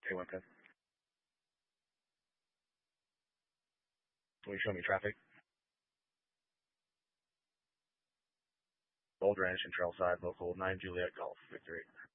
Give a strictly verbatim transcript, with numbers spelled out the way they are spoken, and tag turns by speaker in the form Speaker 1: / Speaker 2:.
Speaker 1: A one ten. Will you show me traffic? Bold Ranch and Trailside, local nine Juliet Golf, Victory.